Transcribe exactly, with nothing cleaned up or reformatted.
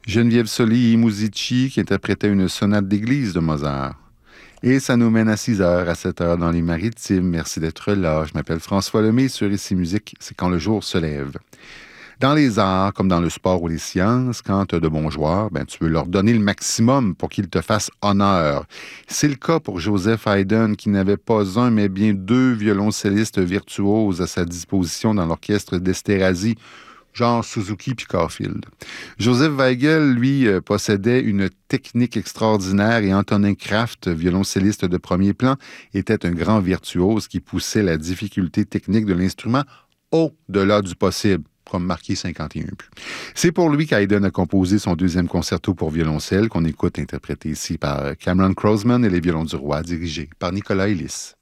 Geneviève Soli-Musici qui interprétait une sonate d'église de Mozart. Et ça nous mène à six heures, à sept heures dans les Maritimes. Merci d'être là. Je m'appelle François Lemay sur Ici Musique. C'est quand le jour se lève. Dans les arts, comme dans le sport ou les sciences, quand tu as de bons joueurs, ben, tu veux leur donner le maximum pour qu'ils te fassent honneur. C'est le cas pour Joseph Haydn, qui n'avait pas un, mais bien deux violoncellistes virtuoses à sa disposition dans l'orchestre d'Esterházy, genre Suzuki puis Caulfield. Joseph Weigel, lui, euh, possédait une technique extraordinaire et Antonin Kraft, violoncelliste de premier plan, était un grand virtuose qui poussait la difficulté technique de l'instrument au-delà du possible, comme marqué cinquante et un buts. C'est pour lui qu'Haydn a composé son deuxième concerto pour violoncelle, qu'on écoute interprété ici par Cameron Crossman et les violons du roi, dirigé par Nicolas Ellis.